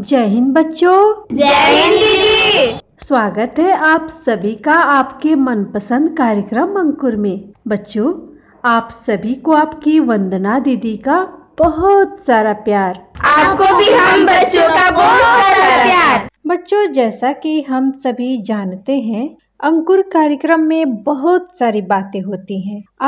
जय हिंद बच्चों। जय हिंद दीदी। स्वागत है आप सभी का आपके मनपसंद कार्यक्रम अंकुर में। बच्चों, आप सभी को आपकी वंदना दीदी का बहुत सारा प्यार। आपको भी हम बच्चों का बहुत सारा प्यार। बच्चों, जैसा कि हम सभी जानते हैं, अंकुर कार्यक्रम में बहुत सारी बातें होती हैं।